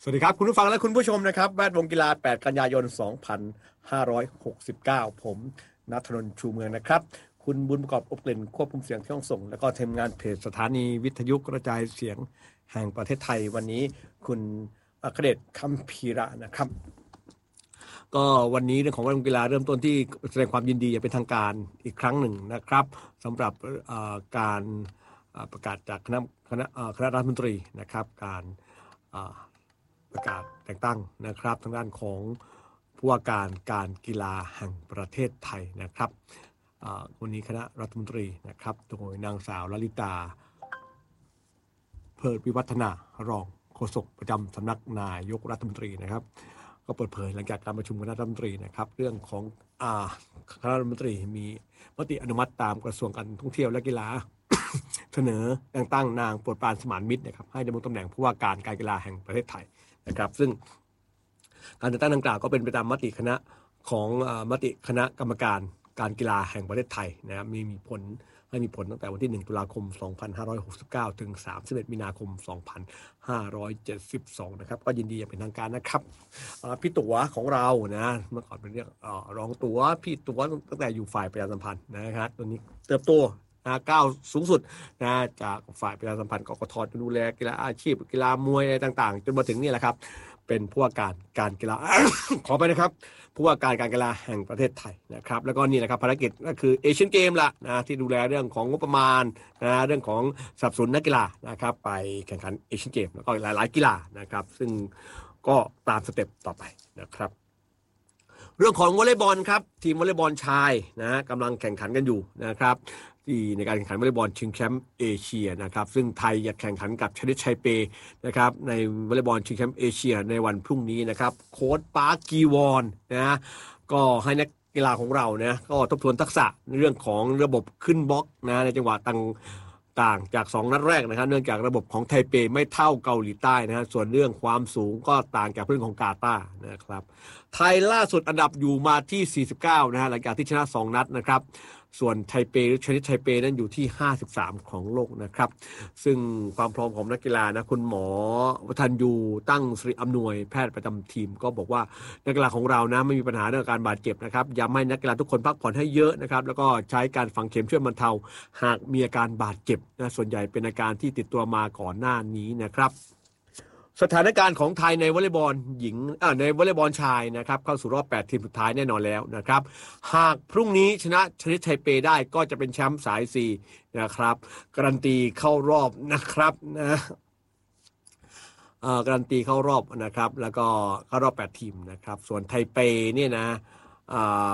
สวัสดีครับคุณผู้ฟังและคุณผู้ชมนะครับแวดวงกีฬา8กันยายน2569ผมณัฐนนท์ชูเมืองนะครับคุณบุญประกอบอบกลิ่นควบคุมเสียงที่ห้องส่งแล้วก็ทีมงานเพจสถานีวิทยุกระจายเสียงแห่งประเทศไทยวันนี้คุณอัครเดชคัมภีระนะครับก็วันนี้เรื่องของแวดวงกีฬาเริ่มต้นที่แสดงความยินดีอย่างเป็นทางการอีกครั้งหนึ่งนะครับสำหรับการประกาศจากคณะรัฐมนตรีนะครับการประกาศแต่งตั้งนะครับทางด้านของผู้ว่าการกีฬาแห่งประเทศไทยนะครับวันนี้คณะรัฐมนตรีนะครับโดยนางสาวลลิตาเพิดวิวัฒนารองโฆษกประจำสำนักนายกรัฐมนตรีนะครับก็เปิดเผยหลังจากการประชุมคณะรัฐมนตรีนะครับเรื่องของคณะรัฐมนตรีมีมติอนุมัติตามกระทรวงการท่องเที่ยวและกีฬา เสนอแต่งตั้งนางโปรดปรานสมานมิตรนะครับให้ดำรงตำแหน่งผู้ว่าการกีฬาแห่งประเทศไทยนะครับซึ่งการแต่งตั้งดังกล่าวก็เป็นไปตามมติคณะของมติคณะกรรมการกีฬาแห่งประเทศไทยนะครับมีผลตั้งแต่วันที่1ตุลาคม2569ถึง31มีนาคม2572นะครับก็ยินดีอย่างเป็นทางการนะครับพี่ตั๋วของเรานะเมื่อก่อนเป็นเรียกรองตั๋วพี่ตั๋วตั้งแต่อยู่ฝ่ายประชาสัมพันธ์นะครับตอนนี้เติบโตก้าวสูงสุดจากฝ่ายประชาสัมพันธ์กกท.ดูแลกีฬาอาชีพกีฬามวยอะไรต่างๆจนมาถึงนี่แหละครับเป็นผู้ว่าการกีฬา ขอไปนะครับผู้ว่าการกีฬาแห่งประเทศไทยนะครับแล้วก็นี่แหละครับภารกิจก็คือเอเชียนเกมละนะที่ดูแลเรื่องของงบประมาณเรื่องของสนับสนุนนักกีฬานะครับไปแข่งขันเอเชียนเกมแล้วก็หลายๆกีฬานะครับซึ่งก็ตามสเต็ปต่อไปนะครับเรื่องของวอลเลย์บอลครับทีมวอลเลย์บอลชายนะกำลังแข่งขันกันอยู่นะครับที่ในการแข่งขันวอลเลย์บอลชิงแชมป์เอเชียนะครับซึ่งไทยจะแข่งขันกับชนิดไทเปนะครับในวอลเลย์บอลชิงแชมป์เอเชียในวันพรุ่งนี้นะครับโค้ชปาร์คกีวอนนะก็ให้นักกีฬาของเรานะก็ทบทวนทักษะในเรื่องของระบบขึ้นบล็อกนะในจังหวะต่างจาก2นัดแรกนะครับเนื่องจากระบบของไทเปไม่เท่าเกาหลีใต้นะฮะส่วนเรื่องความสูงก็ต่างจากเรื่องของกาตาร์นะครับไทยล่าสุดอันดับอยู่มาที่49นะฮะหลังจากที่ชนะ2นัดนะครับส่วนไทเปหรือชนิดไทเปนั้นอยู่ที่53ของโลกนะครับซึ่งความพร้อมของนักกีฬานะคุณหมอวัฒนยูตั้งสิริอำนวยแพทย์ประจำทีมก็บอกว่านักกีฬาของเรานะไม่มีปัญหาเรื่องการบาดเจ็บนะครับย้ำให้นักกีฬาทุกคนพักผ่อนให้เยอะนะครับแล้วก็ใช้การฝังเข็มช่วยบรรเทาหากมีอาการบาดเจ็บนะส่วนใหญ่เป็นอาการที่ติดตัวมาก่อนหน้านี้นะครับสถานการณ์ของไทยในวอลเลย์บอลหญิงในวอลเลย์บอลชายนะครับเข้าสู่รอบ8ทีมสุดท้ายแน่นอนแล้วนะครับหากพรุ่งนี้ชนะชนิดไทเปได้ก็จะเป็นแชมป์สาย4นะครับการันตีเข้ารอบนะครับนะการันตีเข้ารอบนะครับแล้วก็เข้ารอบ8ทีมนะครับส่วนไทเปเนี่ยนะ